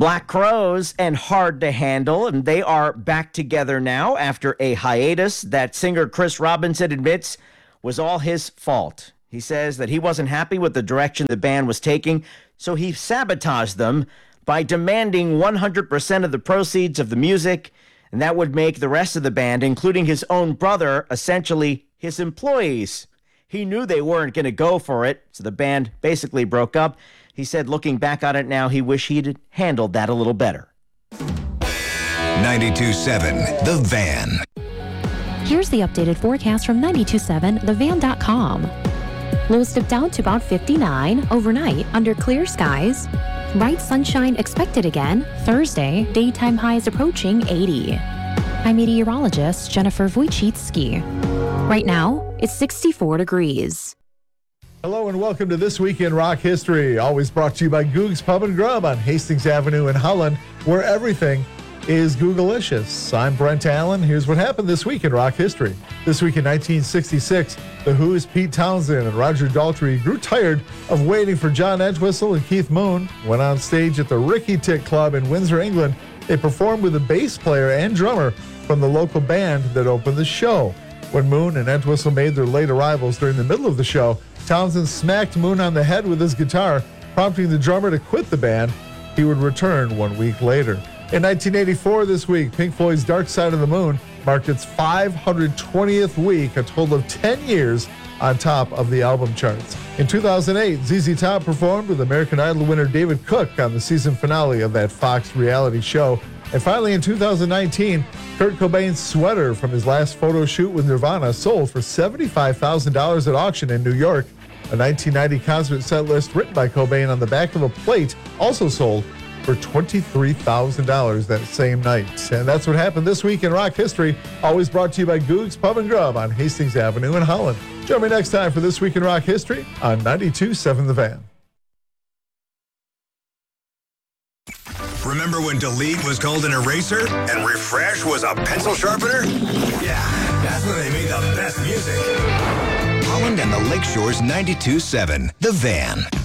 Black Crowes and Hard to Handle, and they are back together now after a hiatus that singer Chris Robinson admits was all his fault. He says that he wasn't happy with the direction the band was taking, so he sabotaged them by demanding 100% of the proceeds of the music, and that would make the rest of the band, including his own brother, essentially his employees. He knew they weren't going to go for it, so the band basically broke up. He said, looking back on it now, he wished he'd handled that a little better. 92.7 The Van. Here's the updated forecast from 92.7thevan.com. Lows dip down to about 59 overnight under clear skies. Bright sunshine expected again Thursday. Daytime highs approaching 80. I'm meteorologist Jennifer Wojcicki. Right now, it's 64 degrees. Hello and welcome to This Week in Rock History, always brought to you by Goog's Pub and Grub on Hastings Avenue in Holland, where everything is Googalicious. I'm Brent Allen. Here's what happened this week in rock history. This week in 1966, The Who's Pete Townsend and Roger Daltrey grew tired of waiting for John Entwistle and Keith Moon. Went on stage at the Ricky Tick Club in Windsor, England. They performed with a bass player and drummer from the local band that opened the show. When Moon and Entwistle made their late arrivals during the middle of the show, Townsend smacked Moon on the head with his guitar, prompting the drummer to quit the band. He would return 1 week later. In 1984 this week, Pink Floyd's Dark Side of the Moon marked its 520th week, a total of 10 years on top of the album charts. In 2008, ZZ Top performed with American Idol winner David Cook on the season finale of that Fox reality show. And finally, in 2019, Kurt Cobain's sweater from his last photo shoot with Nirvana sold for $75,000 at auction in New York. A 1990 concert set list written by Cobain on the back of a plate also sold for $23,000 that same night. And that's what happened this week in rock history, always brought to you by Goog's Pub and Grub on Hastings Avenue in Holland. Join me next time for This Week in Rock History on 92.7 The Van. Remember when Delete was called an eraser and Refresh was a pencil sharpener? Yeah, that's when they made the best music. Holland and the Lakeshore's 92.7 The Van.